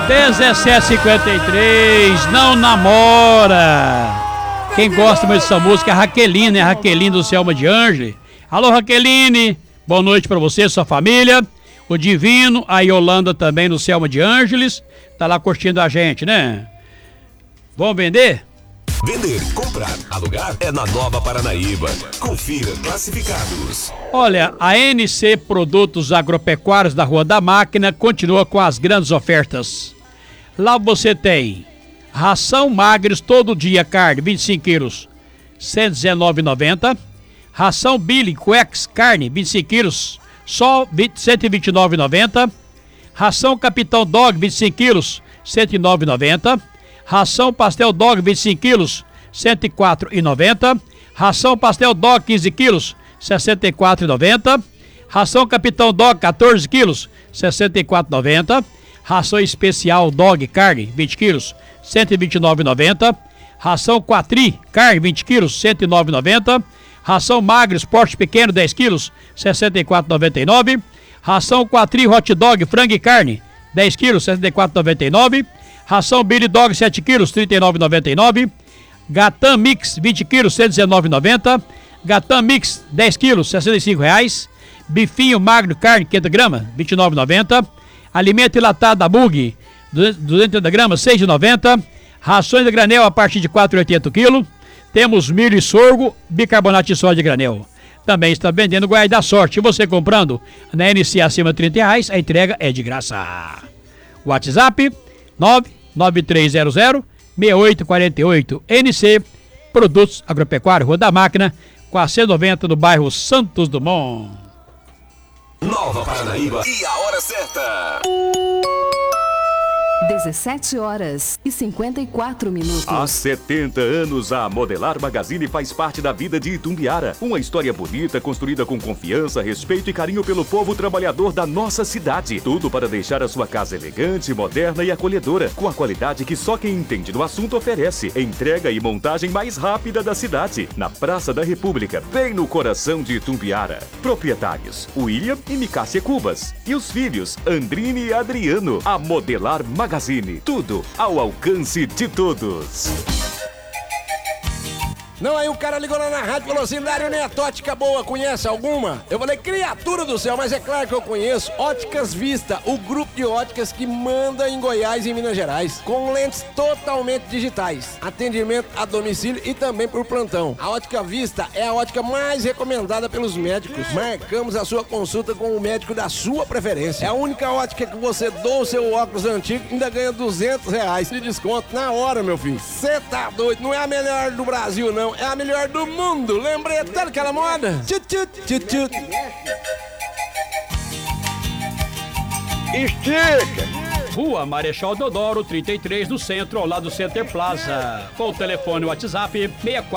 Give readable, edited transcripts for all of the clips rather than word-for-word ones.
17h53, não namora. Quem gosta muito dessa música é a Raqueline, né? Raqueline do Selma de Ângeles. Alô, Raqueline, boa noite pra você e sua família. O Divino, a Yolanda também no Selma de Ângeles. Tá lá curtindo a gente, né? Vamos vender? Vender, comprar, alugar é na Nova Paranaíba. Confira classificados. Olha, a NC Produtos Agropecuários da Rua da Máquina continua com as grandes ofertas. Lá você tem ração Magres todo dia carne, 25 quilos, R$ 119,90. Ração Billy Quex carne, 25 quilos, só R$ 129,90. Ração Capitão Dog, 25 quilos, R$ 109,90. Ração Pastel Dog 25 quilos, R$ 104,90. Ração Pastel Dog 15 quilos, R$ 64,90. Ração Capitão Dog 14 quilos, R$ 64,90. Ração Especial Dog Carne 20 quilos, R$ 129,90. Ração Quatri Carne 20 quilos, R$ 109,90. Ração Magres Porte Pequeno 10 quilos, R$ 64,99. Ração Quatri Hot Dog Frango e Carne 10 quilos, R$ 64,99. Ração Billy Dog 7 quilos, R$ 39,99. Gatan Mix 20 quilos, R$ 119,90. Gatan Mix 10 quilos, R$ 65,00. Bifinho Magro Carne 500 gramas, R$ 29,90. Alimento enlatado da Bug 280 gramas, R$ 6,90. Rações de granel a partir de R$ 4,80 quilo. Temos milho e sorgo, bicarbonato de sódio de granel. Também está vendendo Guaiá da Sorte. E você comprando na NC acima de R$30, a entrega é de graça. WhatsApp 99300-6848. NC Produtos Agropecuários, Rua da Máquina, com a C90 no bairro Santos Dumont. Nova Paranaíba e a hora certa. 17h54. Há 70 anos, a Modelar Magazine faz parte da vida de Itumbiara. Uma história bonita, construída com confiança, respeito e carinho pelo povo trabalhador da nossa cidade. Tudo para deixar a sua casa elegante, moderna e acolhedora, com a qualidade que só quem entende do assunto oferece. Entrega e montagem mais rápida da cidade, na Praça da República, bem no coração de Itumbiara. Proprietários, William e Micácia Cubas. E os filhos, Andrine e Adriano. A Modelar Magazine. Tudo ao alcance de todos. Não, aí o cara ligou lá na rádio e falou assim: Dário Neto, ótica boa, conhece alguma? Eu falei: criatura do céu, mas é claro que eu conheço. Óticas Vista, o grupo de óticas que manda em Goiás e em Minas Gerais, com lentes totalmente digitais, atendimento a domicílio e também por plantão. A Ótica Vista é a ótica mais recomendada pelos médicos. Marcamos a sua consulta com o médico da sua preferência. É a única ótica que você doa o seu óculos antigo e ainda ganha R$200 de desconto na hora, meu filho. Você tá doido, não é a melhor do Brasil, não. É a melhor do mundo. Lembrei até daquela moda. Estica! Rua Marechal Deodoro, 33, no centro, ao lado do Center Plaza. Com o telefone WhatsApp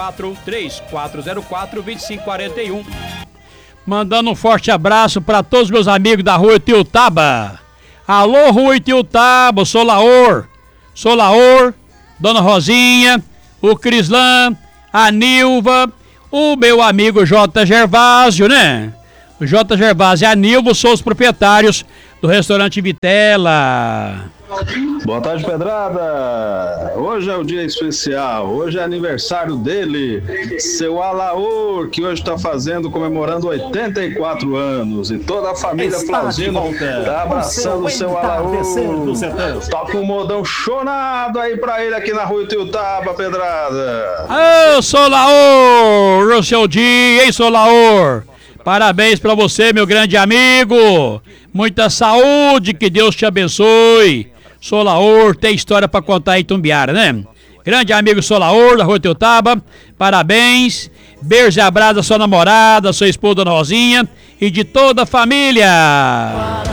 64-3404-2541. Mandando um forte abraço para todos os meus amigos da Rua Itiutaba. Alô, Rua Itiutaba, sou Laor, Dona Rosinha, o Crislan, a Nilva, o meu amigo J. Gervásio, né? O J. Gervásio e a Nilva são os proprietários do restaurante Vitela. Boa tarde, Pedrada. Hoje é o dia especial, hoje é aniversário dele, seu Alaor, que hoje está comemorando 84 anos. E toda a família Flauzino está abraçando o seu Alaor. Toca um modão chonado aí pra ele aqui na Rua Itiutaba, Pedrada. Ô, Solaor, o seu dia, hein, Solaor? Parabéns pra você, meu grande amigo. Muita saúde, que Deus te abençoe. Solaor tem história pra contar em Itumbiara, né? Grande amigo Solaor, da Rua Itiutaba, parabéns. Beijo e abraço à sua namorada, sua esposa Dona Rosinha e de toda a família.